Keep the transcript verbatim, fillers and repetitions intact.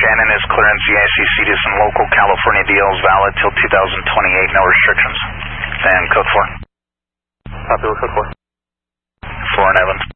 Shannon is clearance the I C C to some local California deals valid till two thousand twenty-eight, no restrictions. And code four. Copy, code four. Four and Evans.